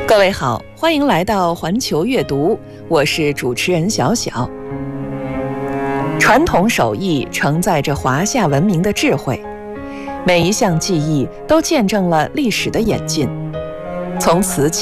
各位好，欢迎来到环球阅读，我是主持人小小。传统手艺承载着华夏文明的智慧，每一项技艺都见证了历史的演进，从瓷器